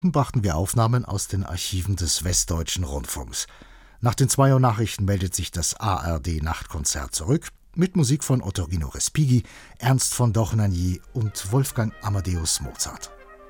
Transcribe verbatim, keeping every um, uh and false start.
brachten wir Aufnahmen aus den Archiven des Westdeutschen Rundfunks. Nach den zwei Uhr Nachrichten meldet sich das A R D-Nachtkonzert zurück mit Musik von Ottorino Respighi, Ernst von Dohnanyi und Wolfgang Amadeus Mozart.